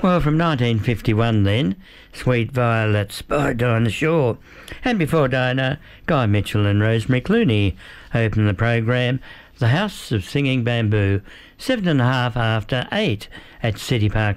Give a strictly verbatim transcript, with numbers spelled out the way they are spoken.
Well, from nineteen fifty-one then, Sweet Violet spied on the shore. And before Dinah, Guy Mitchell and Rosemary Clooney opened the program, The House of Singing Bamboo, seven and a half after eight at City Park